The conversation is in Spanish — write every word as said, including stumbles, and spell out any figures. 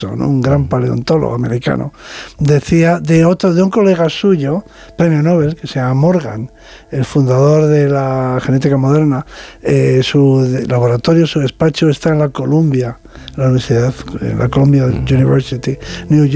¿no? Un gran paleontólogo americano, decía de otro, de un colega suyo, premio Nobel, que se llama Morgan, el fundador de la genética moderna. Eh, su de, laboratorio, su despacho está en la Columbia, la universidad, en la Columbia University, New York.